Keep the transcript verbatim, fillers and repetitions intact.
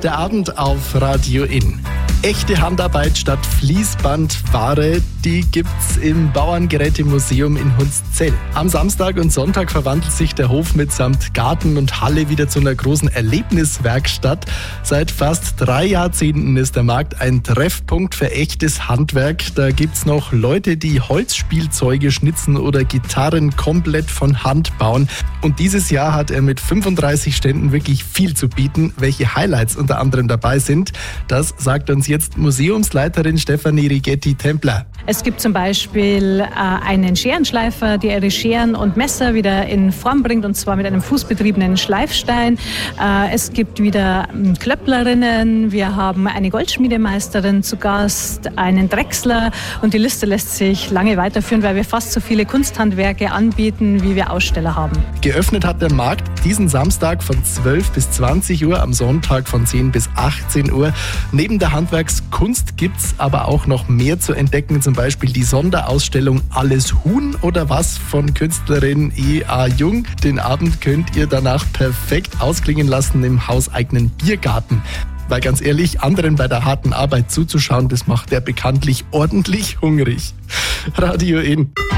Der Abend auf Radio In. Echte Handarbeit statt Fließbandware, die gibt's im Bauerngerätemuseum in Hundszell. Am Samstag und Sonntag verwandelt sich der Hof mitsamt Garten und Halle wieder zu einer großen Erlebniswerkstatt. Seit fast drei Jahrzehnten ist der Markt ein Treffpunkt für echtes Handwerk. Da gibt's noch Leute, die Holzspielzeuge schnitzen oder Gitarren komplett von Hand bauen. Und dieses Jahr hat er mit fünfunddreißig Ständen wirklich viel zu bieten. Welche Highlights unter anderem dabei sind, das sagt uns jetzt Museumsleiterin Stefanie Rigetti-Templer. Es gibt zum Beispiel äh, einen Scherenschleifer, der ihre Scheren und Messer wieder in Form bringt, und zwar mit einem fußbetriebenen Schleifstein. Äh, es gibt wieder ähm, Klöpplerinnen, wir haben eine Goldschmiedemeisterin zu Gast, einen Drechsler, und die Liste lässt sich lange weiterführen, weil wir fast so viele Kunsthandwerke anbieten, wie wir Aussteller haben. Geöffnet hat der Markt diesen Samstag von zwölf bis zwanzig Uhr, am Sonntag von zehn bis achtzehn Uhr. Neben der Handwerkskunst gibt's aber auch noch mehr zu entdecken, zum Beispiel die Sonderausstellung Alles Huhn oder was von Künstlerin E A Jung. Den Abend könnt ihr danach perfekt ausklingen lassen im hauseigenen Biergarten. Weil ganz ehrlich, anderen bei der harten Arbeit zuzuschauen, das macht ja bekanntlich ordentlich hungrig. Radio In.